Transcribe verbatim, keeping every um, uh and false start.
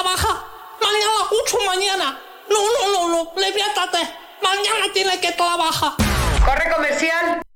trabajar. Mañana, ocho mañana. No, no, no, no, levántate. Mañana tiene que trabajar. Corre comercial.